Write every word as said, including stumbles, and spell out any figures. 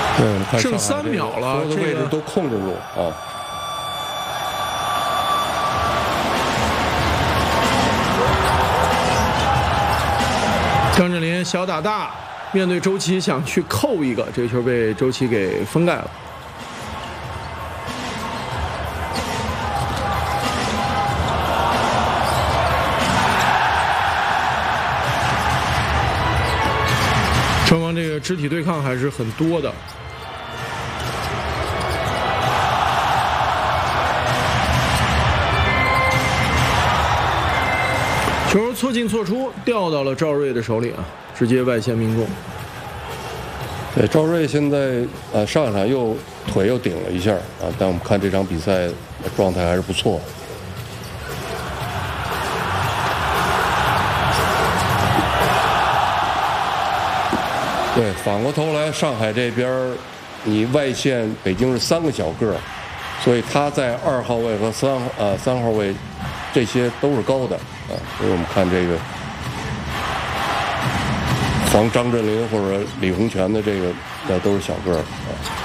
对，我们看剩三秒了， 所有的位置都控制住啊。 张镇麟小打大，面对周琦想去扣一个，这个球被周琦给封盖了。双方这个肢体对抗还是很多的。球错进错出，掉到了赵睿的手里啊，直接外线命中。 对，赵睿现在呃上一场又腿又顶了一下啊，但我们看这场比赛状态还是不错。对，反过头来，上海这边你外线北京是三个小个儿，所以他在二号位和三呃三号位这些都是高的啊，所以我们看这个防张镇麟或者李洪权的这个呃都是小个儿啊。